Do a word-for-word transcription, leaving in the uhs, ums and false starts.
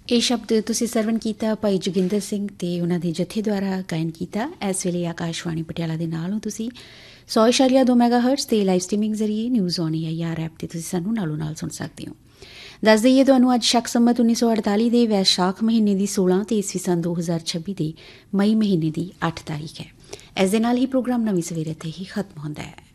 ਇਹ ਸ਼ਬਦ ਤੁਸੀਂ ਸਰਵਣ ਕੀਤਾ ਭਾਈ ਜੋਗਿੰਦਰ ਸਿੰਘ ਤੇ ਉਹਨਾਂ ਦੇ ਜਥੇ ਦੁਆਰਾ ਗਾਇਨ ਕੀਤਾ। ਇਸ ਵੇਲੇ ਆਕਾਸ਼ਵਾਣੀ ਪਟਿਆਲਾ ਦੇ ਨਾਲ ਹੋ ਤੁਸੀਂ ਸੌ ਇਸ਼ਾਰੀਆ ਦੋ ਮੈਗਾ ਹਰਟਜ਼ ਤੇ ਲਾਈਵ ਸਟ੍ਰੀਮਿੰਗ ਜ਼ਰੀਏ news on A I R app ਤੇ ਤੁਸੀਂ ਸਾਨੂੰ ਨਾਲੋਂ ਨਾਲ ਸੁਣ ਸਕਦੇ ਹੋ। ਦੱਸ ਦਈਏ ਤੁਹਾਨੂੰ ਅੱਜ ਸ਼ਕ ਸੰਮਤ ਉੱਨੀ ਸੌ ਅੜਤਾਲੀ ਦੇ ਵੈਸ਼ਾਖ ਮਹੀਨੇ ਦੀ ਸੋਲਾਂ ਤੇ ਈਸਵੀ ਸਨ ਦੋ ਹਜ਼ਾਰ ਛੱਬੀ ਦੇ ਮਈ ਮਹੀਨੇ ਦੀ ਅੱਠ ਤਾਰੀਖ ਹੈ। ਇਸ ਦੇ ਨਾਲ ਹੀ ਪ੍ਰੋਗਰਾਮ ਨਵੀਂ ਸਵੇਰੇ ਤੇ ਹੀ ਖਤਮ ਹੁੰਦਾ ਹੈ।